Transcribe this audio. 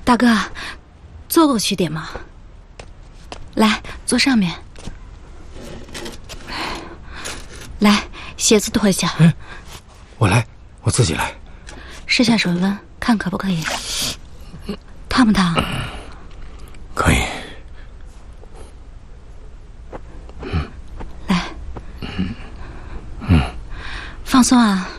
大哥，坐过去点嘛。来，坐上面。来，鞋子脱一下。 我来，我自己来。 试下水温，看可不可以？烫不烫？ 可以。 来。放松啊。